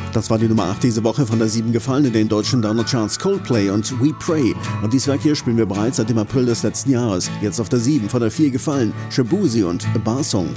Das war die Nummer 8 diese Woche von der 7 gefallen in den deutschen Download-Charts Coldplay und We Pray. Und dieses Werk hier spielen wir bereits seit dem April des letzten Jahres. Jetzt auf der 7 von der 4 gefallen Shaboozey und A Bar Song.